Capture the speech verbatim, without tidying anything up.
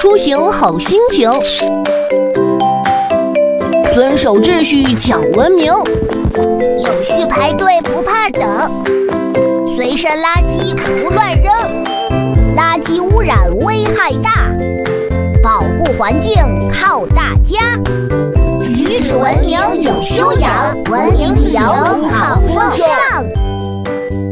出行好心情。遵守秩序讲文明， 有序排队不怕等，随身垃圾不乱扔，垃圾污染危害大，保护环境靠大家。举止文明有修养，文明旅游好风尚。